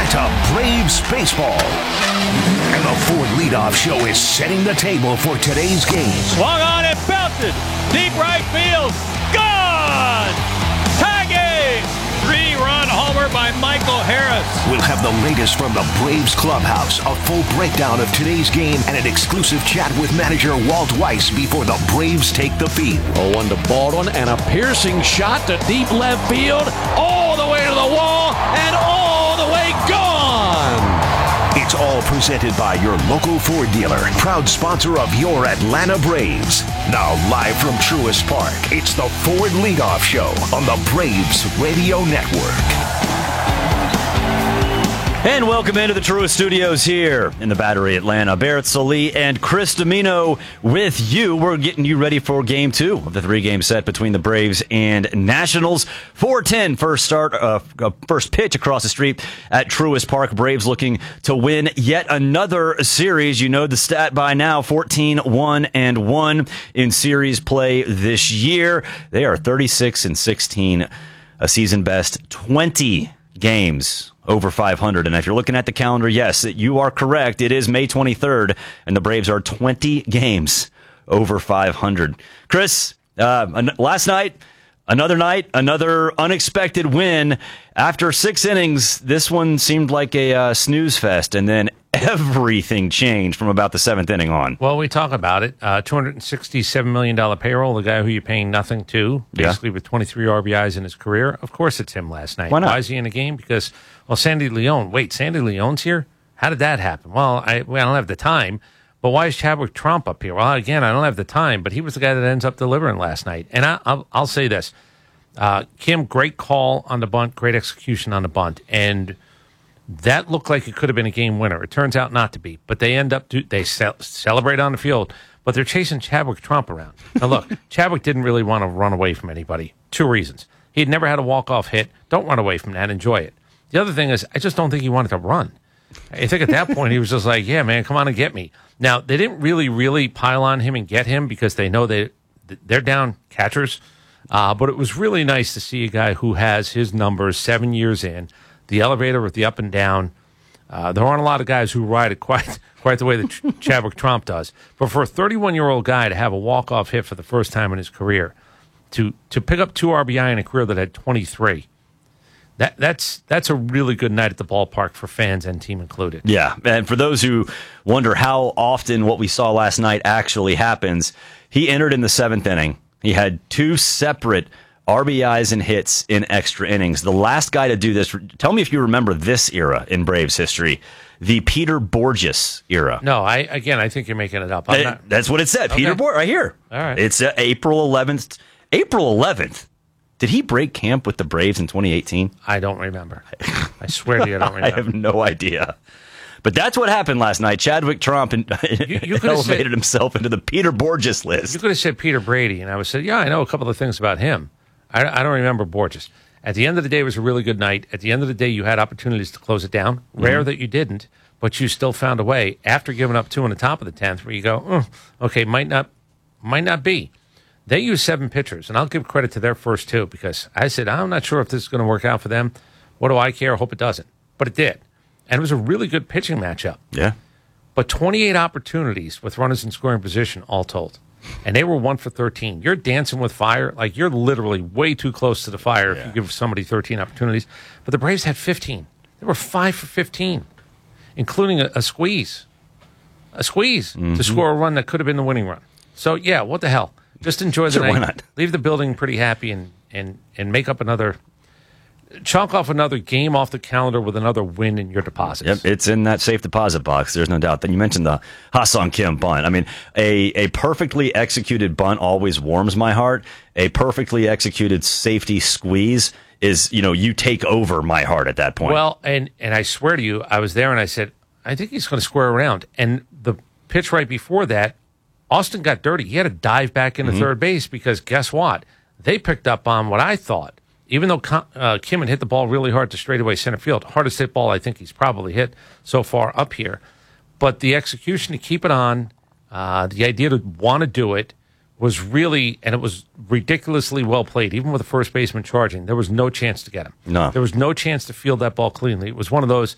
to Braves baseball. And the Ford Leadoff Show is setting the table for today's game. Swung on and belted. Deep right field. Gone! Tagging! 3-run homer by Michael Harris. We'll have the latest from the Braves clubhouse, a full breakdown of today's game, and an exclusive chat with manager Walt Weiss before the Braves take the field. 0-1 to Baldwin, and a piercing shot to deep left field, all the way to the wall, and all the way gone! It's all presented by your local Ford dealer, proud sponsor of your Atlanta Braves. Now live from Truist Park, it's the Ford Leadoff Show on the Braves Radio Network. And welcome into the Truist Studios here in the Battery, Atlanta. Barrett Sallee and Chris Domino with you. We're getting you ready for Game 2 of the 3-game set between the Braves and Nationals. 4:10 first pitch across the street at Truist Park. Braves looking to win yet another series. You know the stat by now, 14-1-1 in series play this year. They are 36-16, a season best 20 games over 500. And if you're looking at the calendar, yes, you are correct. It is May 23rd, and the Braves are 20 games over 500. Chris, last night, another unexpected win. After 6 innings, this one seemed like a snooze fest, and then everything changed from about the 7th inning on. Well, we talk about it. $267 million payroll, the guy who you're paying nothing to, basically with 23 RBIs in his career. Of course it's him last night. Why not? Why is he in the game? Because, well, Sandy Leon. Wait, Sandy Leon's here? How did that happen? Well, I don't have the time. But why is Chadwick Trump up here? Well, again, I don't have the time, but he was the guy that ends up delivering last night. And I'll say this. Kim, great call on the bunt, great execution on the bunt. And that looked like it could have been a game winner. It turns out not to be. But they end up, they celebrate on the field, but they're chasing Chadwick Trump around. Now, look, Chadwick didn't really want to run away from anybody. 2 reasons. He'd never had a walk-off hit. Don't run away from that. Enjoy it. The other thing is, I just don't think he wanted to run. I think at that point he was just like, yeah, man, come on and get me. Now, they didn't really pile on him and get him because they know they're down catchers. But it was really nice to see a guy who has his numbers 7 years in, the elevator with the up and down. There aren't a lot of guys who ride it quite the way that Chadwick Trump does. But for a 31-year-old guy to have a walk-off hit for the first time in his career, to pick up 2 RBI in a career that had 23, that's a really good night at the ballpark for fans and team included. Yeah, and for those who wonder how often what we saw last night actually happens, he entered in the 7th inning. He had 2 separate RBIs and hits in extra innings. The last guy to do this, tell me if you remember this era in Braves history, the Peter Borges era. No, I think you're making it up. That's what it said. Okay. Peter Borges, right here. All right. It's April 11th. April 11th. Did he break camp with the Braves in 2018? I don't remember. I swear to you, I don't remember. I have no idea. But that's what happened last night. Chadwick Trump elevated himself into the Peter Borges list. You could have said Peter Brady, and I would have said, yeah, I know a couple of things about him. I don't remember Borges. At the end of the day, it was a really good night. At the end of the day, you had opportunities to close it down. Rare that you didn't, but you still found a way after giving up 2 in the top of the 10th where you go, okay, might not be. They used 7 pitchers, and I'll give credit to their first 2 because I said, I'm not sure if this is going to work out for them. What do I care? I hope it doesn't. But it did. And it was a really good pitching matchup. Yeah. But 28 opportunities with runners in scoring position, all told. And they were 1 for 13. You're dancing with fire. Like, you're literally way too close to the fire if you give somebody 13 opportunities. But the Braves had 15. They were 5 for 15, including a squeeze. A squeeze to score a run that could have been the winning run. So, yeah, what the hell? Just enjoy the night. Why not? Leave the building pretty happy and make up chalk off another game off the calendar with another win in your deposits. Yep, it's in that safe deposit box. There's no doubt. Then you mentioned the Ha-Sung Kim bunt. I mean, a perfectly executed bunt always warms my heart. A perfectly executed safety squeeze is, you take over my heart at that point. Well, and I swear to you, I was there and I said, I think he's going to square around. And the pitch right before that, Austin got dirty. He had to dive back into third base because guess what? They picked up on what I thought. Even though Kim had hit the ball really hard to straightaway center field, hardest hit ball I think he's probably hit so far up here. But the execution to keep it on, the idea to want to do it was really, and it was ridiculously well played. Even with the first baseman charging, there was no chance to get him. No. There was no chance to field that ball cleanly. It was one of those,